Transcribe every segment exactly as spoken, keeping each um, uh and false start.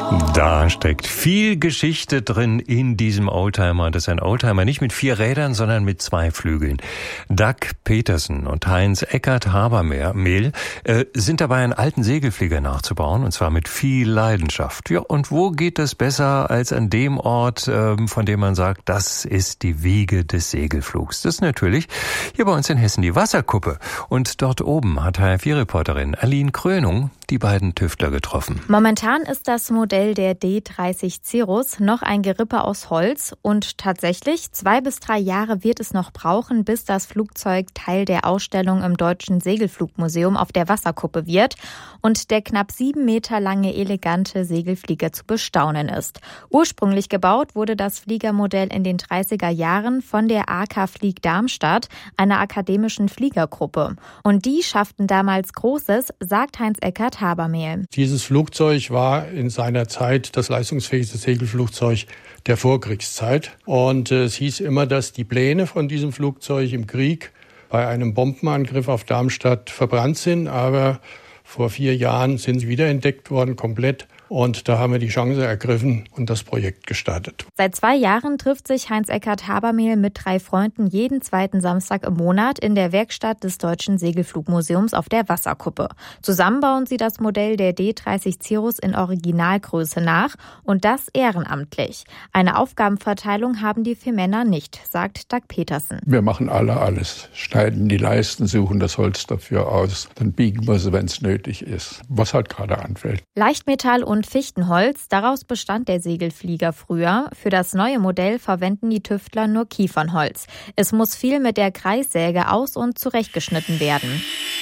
Da steckt viel Geschichte drin in diesem Oldtimer. Das ist ein Oldtimer nicht mit vier Rädern, sondern mit zwei Flügeln. Doug Peterson und Heinz-Eckart Habermehl äh, sind dabei, einen alten Segelflieger nachzubauen, und zwar mit viel Leidenschaft. Ja, und wo geht es besser als an dem Ort, äh, von dem man sagt, das ist die Wiege des Segelflugs? Das ist natürlich hier bei uns in Hessen die Wasserkuppe. Und dort oben hat H F vier-Reporterin Aline Krönung die beiden Tüftler getroffen. Momentan ist das Modell der D dreißig Cirrus noch ein Gerippe aus Holz, und tatsächlich zwei bis drei Jahre wird es noch brauchen, bis das Flugzeug Teil der Ausstellung im Deutschen Segelflugmuseum auf der Wasserkuppe wird und der knapp sieben Meter lange elegante Segelflieger zu bestaunen ist. Ursprünglich gebaut wurde das Fliegermodell in den dreißiger Jahren von der A K Flieg Darmstadt, einer akademischen Fliegergruppe. Und die schafften damals Großes, sagt Heinz-Eckart Habermehl. Dieses Flugzeug war in seiner Zeit das leistungsfähigste Segelflugzeug der Vorkriegszeit. Und es hieß immer, dass die Pläne von diesem Flugzeug im Krieg bei einem Bombenangriff auf Darmstadt verbrannt sind. Aber vor vier Jahren sind sie wiederentdeckt worden, komplett. Und da haben wir die Chance ergriffen und das Projekt gestartet. Seit zwei Jahren trifft sich Heinz-Eckart Habermehl mit drei Freunden jeden zweiten Samstag im Monat in der Werkstatt des Deutschen Segelflugmuseums auf der Wasserkuppe. Zusammen bauen sie das Modell der D dreißig Cirrus in Originalgröße nach, und das ehrenamtlich. Eine Aufgabenverteilung haben die vier Männer nicht, sagt Doug Peterson. Wir machen alle alles. Schneiden die Leisten, suchen das Holz dafür aus. Dann biegen wir sie, wenn es nötig ist. Was halt gerade anfällt. Leichtmetall und Fichtenholz, daraus bestand der Segelflieger früher. Für das neue Modell verwenden die Tüftler nur Kiefernholz. Es muss viel mit der Kreissäge aus- und zurechtgeschnitten werden.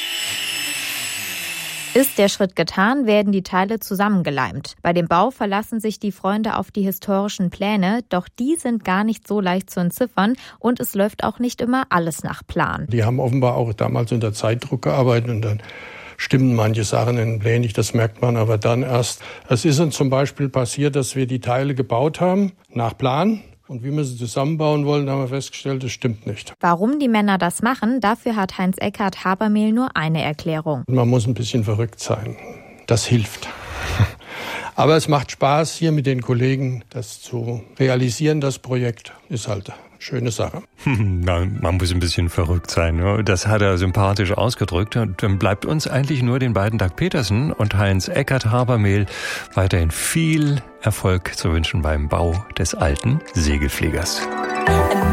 Ist der Schritt getan, werden die Teile zusammengeleimt. Bei dem Bau verlassen sich die Freunde auf die historischen Pläne, doch die sind gar nicht so leicht zu entziffern, und es läuft auch nicht immer alles nach Plan. Die haben offenbar auch damals unter Zeitdruck gearbeitet, und dann stimmen manche Sachen in den Plänen nicht, das merkt man aber dann erst. Es ist uns zum Beispiel passiert, dass wir die Teile gebaut haben, nach Plan. Und wie wir sie zusammenbauen wollen, haben wir festgestellt, das stimmt nicht. Warum die Männer das machen, dafür hat Heinz-Eckart Habermehl nur eine Erklärung. Man muss ein bisschen verrückt sein. Das hilft. Aber es macht Spaß, hier mit den Kollegen das zu realisieren. Das Projekt ist halt schöne Sache. Man muss ein bisschen verrückt sein. Das hat er sympathisch ausgedrückt. Und dann bleibt uns eigentlich nur den beiden Doug Peterson und Heinz-Eckart Habermehl weiterhin viel Erfolg zu wünschen beim Bau des alten Segelfliegers.